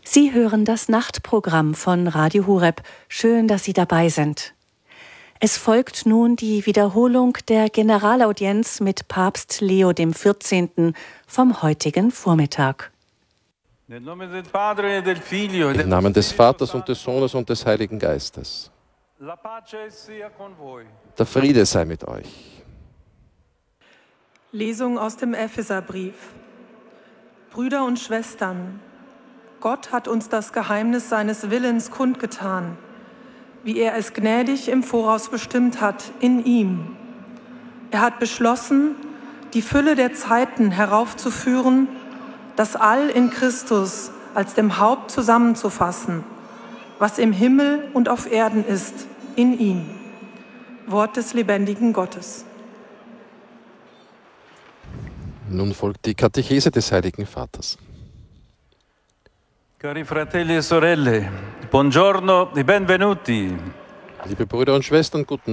Sie hören das Nachtprogramm von Radio Horeb. Schön, dass Sie dabei sind. Es folgt nun die Wiederholung der Generalaudienz mit Papst Leo XIV. Vom heutigen Vormittag. Im Namen des Vaters und des Sohnes und des Heiligen Geistes. Der Friede sei mit euch. Lesung aus dem Epheserbrief. Brüder und Schwestern, Gott hat uns das Geheimnis seines Willens kundgetan, wie er es gnädig im Voraus bestimmt hat, in ihm. Er hat beschlossen, die Fülle der Zeiten heraufzuführen, das All in Christus als dem Haupt zusammenzufassen, was im Himmel und auf Erden ist, in ihm. Wort des lebendigen Gottes. Nun folgt die Katechese des Heiligen Vaters. Cari fratelli e sorelle, buongiorno e benvenuti. Liebe Brüder und Schwestern, guten